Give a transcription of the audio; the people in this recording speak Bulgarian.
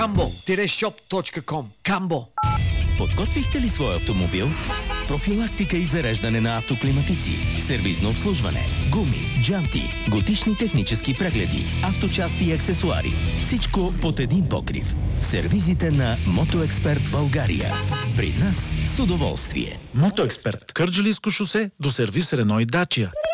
Cambo-shop.com. Камбо. Подготвихте ли своя автомобил? Профилактика и зареждане на автоклиматици, сервизно обслужване, гуми, джанти, годишни технически прегледи, авточасти и аксесуари. Всичко под един покрив. В сервизите на Мотоексперт България. При нас с удоволствие. Мотоексперт. Кърджалийско шосе до сервис Рено и Дачия.